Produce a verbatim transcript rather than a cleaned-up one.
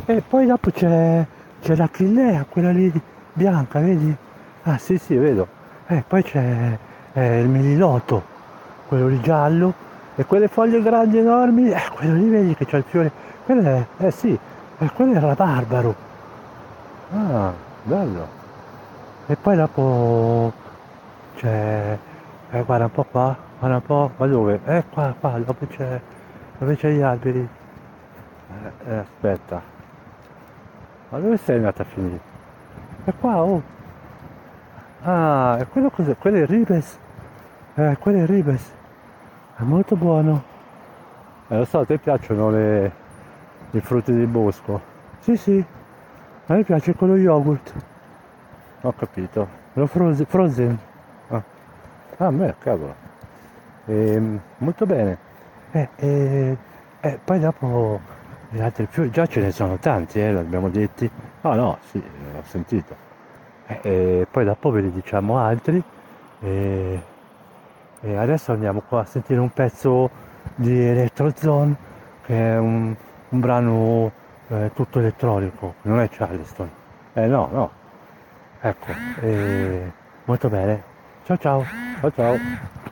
E poi dopo c'è, c'è la Clinea, quella lì bianca, vedi? Ah sì sì, vedo. E poi c'è eh, il Meliloto, quello lì giallo, e quelle foglie grandi enormi, eh, quello lì vedi che c'è il fiore. Quello è, eh sì, eh, quello era barbaro. Ah, bello. E poi dopo c'è, eh, guarda un po' qua, guarda un po', ma dove? Eh qua, qua, dove c'è, dove c'è gli alberi? Eh, eh, aspetta, ma dove sei andata a finire? È qua, oh. Ah, e quello cos'è? Quello è il ribes? Eh, quello è il ribes. È molto buono. Eh, lo so, a te piacciono le, i frutti del bosco? Sì, sì, a me piace quello yogurt. Ho capito. Lo frozen. frozen. Ah, ah, a me, cavolo. Ehm, molto bene. Eh, eh, eh, poi dopo gli altri fiori, già ce ne sono tanti, eh, l'abbiamo detti. No, no, sì, eh, ho sentito. Eh, eh, poi dopo ve ne diciamo altri. E, e adesso andiamo qua a sentire un pezzo di Electrozone, che è un, un brano eh, tutto elettronico, non è Charleston. Eh no, no, ecco, eh, molto bene. Ciao ciao, ciao ciao.